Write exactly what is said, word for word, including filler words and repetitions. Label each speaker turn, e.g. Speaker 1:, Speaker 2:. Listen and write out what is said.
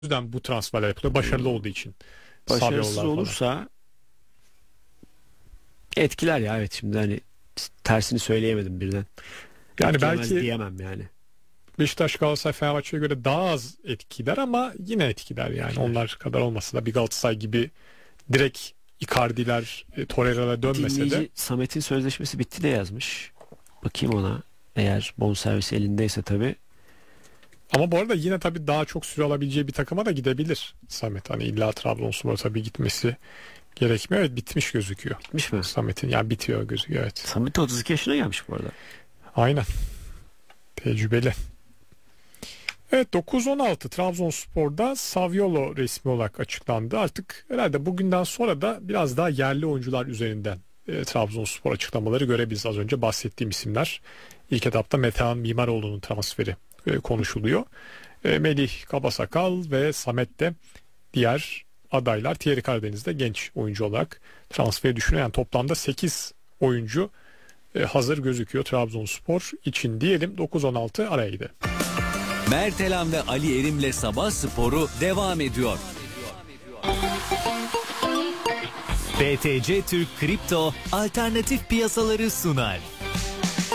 Speaker 1: yüzden bu transferler yapılıyor. Başarılı olduğu için.
Speaker 2: Başarısız
Speaker 1: Saviola'lar falan.
Speaker 2: olursa etkiler ya, evet, şimdi hani tersini söyleyemedim birden.
Speaker 1: Yani
Speaker 2: Etkilemez
Speaker 1: belki
Speaker 2: diyemem yani.
Speaker 1: Beşiktaş, Galatasaray, Fenerbahçe'ye göre daha az etkiler ama yine etkiler yani. Onlar kadar olmasa da bir Galatasaray gibi direkt Icardi'ler, e, Torreira'lar dönmese
Speaker 2: Dinleyici
Speaker 1: de.
Speaker 2: Samet'in sözleşmesi bitti de yazmış. Bakayım ona. Eğer bonservis elindeyse tabii.
Speaker 1: Ama bu arada yine tabii daha çok süre alabileceği bir takıma da gidebilir Samet. Hani illa Trabzonspor'a tabii gitmesi gerekmiyor. Evet, bitmiş gözüküyor.
Speaker 2: Bitmiş mi?
Speaker 1: Samet'in yani bitiyor gözüküyor, evet.
Speaker 2: Samet otuz iki yaşına gelmiş bu arada.
Speaker 1: Aynen. Tecrübeli. Evet, dokuz on altı Trabzonspor'da Saviolo resmi olarak açıklandı. Artık herhalde bugünden sonra da biraz daha yerli oyuncular üzerinden e, Trabzonspor açıklamaları görebiliriz. Az önce bahsettiğim isimler. İlk etapta Metehan Mimaroğlu'nun transferi e, konuşuluyor. E, Melih Kabasakal ve Samet de diğer adaylar. Thierry Karadeniz de genç oyuncu olarak transferi düşünüyor. Yani toplamda sekiz oyuncu e, hazır gözüküyor Trabzonspor için diyelim. dokuz on altı araya gidelim.
Speaker 3: Mert Elan ve Ali Erim'le Sabah Sporu devam ediyor. B T C Türk Kripto alternatif piyasaları sunar.